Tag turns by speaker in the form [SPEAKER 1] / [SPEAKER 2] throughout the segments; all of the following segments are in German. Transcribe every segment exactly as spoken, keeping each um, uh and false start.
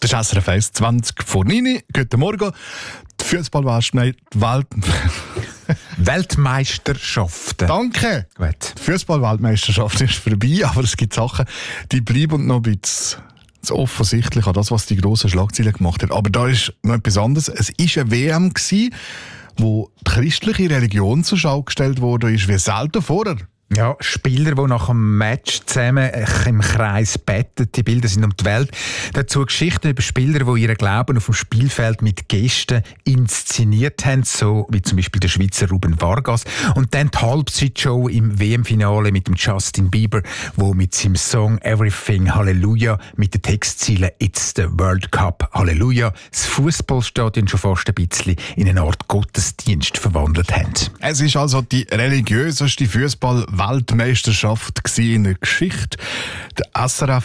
[SPEAKER 1] Das ist S R F eins, zwanzig vor neun. Guten Morgen. Die Fußball-Welt...
[SPEAKER 2] Weltmeisterschaften.
[SPEAKER 1] Danke.
[SPEAKER 2] Gut.
[SPEAKER 1] Die Fußball-Weltmeisterschaft ist vorbei, aber es gibt Sachen, die bleiben noch ein bisschen zu offensichtlich an das, was die grossen Schlagzeilen gemacht hat. Aber da ist noch etwas anderes. Es war eine W M, wo die christliche Religion zur Schau gestellt wurde, wie selten vorher.
[SPEAKER 2] Ja, Spieler, die nach dem Match zusammen im Kreis beten. Die Bilder sind um die Welt. Dazu Geschichten über Spieler, die ihren Glauben auf dem Spielfeld mit Gesten inszeniert haben, so wie zum Beispiel der Schweizer Ruben Vargas. Und dann die Halbzeitshow im W M-Finale mit dem Justin Bieber, wo mit seinem Song Everything Hallelujah mit den Textzielen It's the World Cup Hallelujah das Fußballstadion schon fast ein bisschen in eine Art Gottesdienst verwandelt haben.
[SPEAKER 1] Es ist also die religiöseste Fußball Weltmeisterschaft in der Geschichte. Die S R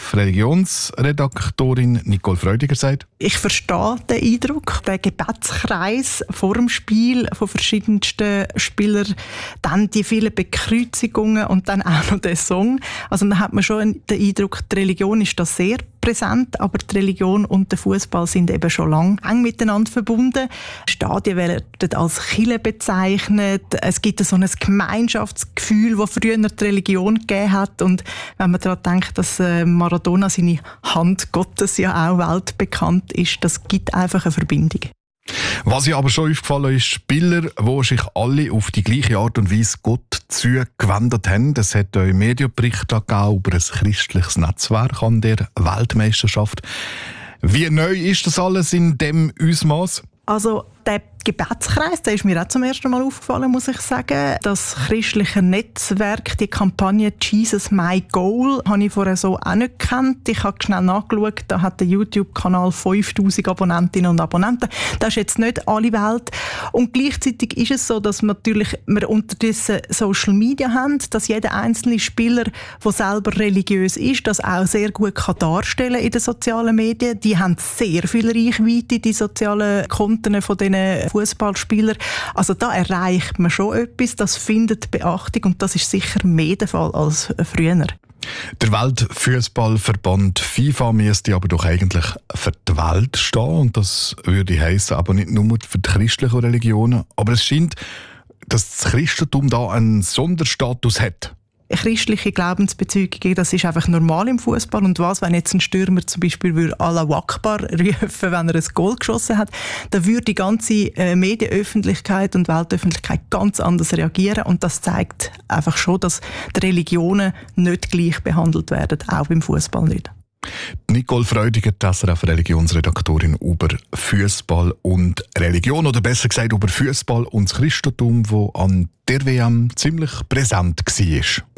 [SPEAKER 1] F-Religionsredaktorin Nicole Freudiger sagt:
[SPEAKER 3] Ich verstehe den Eindruck, den Gebetskreis vor dem Spiel von verschiedensten Spielern, dann die vielen Bekreuzigungen und dann auch noch der Song. Also da hat man schon den Eindruck, die Religion ist da sehr präsent, aber die Religion und der Fußball sind eben schon lange eng miteinander verbunden. Stadien werden als Kirche bezeichnet. Es gibt so ein Gemeinschaftsgefühl, das früher die Religion gegeben hat. Und wenn man daran denkt, dass Maradona seine Hand Gottes ja auch weltbekannt ist, das gibt einfach eine Verbindung.
[SPEAKER 1] Was ihr aber schon aufgefallen ist, Spieler, die sich alle auf die gleiche Art und Weise Gott zugewendet haben. Es hat einen Medienbericht gegeben über ein christliches Netzwerk an der Weltmeisterschaft. Wie neu ist das alles in dem Ausmaß?
[SPEAKER 3] Also der Gebetskreis, der ist mir auch zum ersten Mal aufgefallen, muss ich sagen. Das christliche Netzwerk, die Kampagne «Jesus My Goal», habe ich vorher so auch nicht gekannt. Ich habe schnell nachgeschaut, da hat der YouTube-Kanal fünftausend Abonnentinnen und Abonnenten. Das ist jetzt nicht alle Welt. Und gleichzeitig ist es so, dass wir natürlich wir unterdessen Social Media haben, dass jeder einzelne Spieler, der selber religiös ist, das auch sehr gut kann darstellen in den sozialen Medien. Die haben sehr viel Reichweite, die sozialen Konten von diesen Fußballspieler. Also da erreicht man schon etwas, das findet Beachtung und das ist sicher mehr der Fall als früher.
[SPEAKER 1] Der Weltfußballverband FIFA müsste aber doch eigentlich für die Welt stehen und das würde heissen, aber nicht nur für die christlichen Religionen. Aber es scheint, dass das Christentum da einen Sonderstatus hat.
[SPEAKER 3] Christliche Glaubensbezüge, das ist einfach normal im Fußball. Und was, wenn jetzt ein Stürmer zum Beispiel würde Allahu Akbar rufen, wenn er ein Goal geschossen hat, dann würde die ganze Medienöffentlichkeit und Weltöffentlichkeit ganz anders reagieren. Und das zeigt einfach schon, dass die Religionen nicht gleich behandelt werden, auch beim Fußball nicht.
[SPEAKER 1] Nicole Freudiger, die S R F-Religionsredaktorin über Fußball und Religion, oder besser gesagt über Fußball und das Christentum, das an der W M ziemlich präsent war.